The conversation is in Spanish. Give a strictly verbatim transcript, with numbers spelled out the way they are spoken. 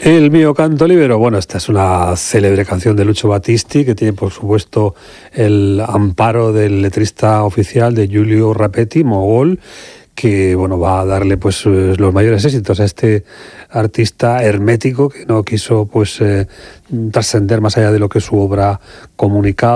El mio canto libero, bueno, esta es una célebre canción de Lucio Battisti que tiene, por supuesto, el amparo del letrista oficial de Giulio Rapetti, Mogol, que bueno, va a darle pues los mayores éxitos a este artista hermético que no quiso pues eh, trascender más allá de lo que su obra comunicaba.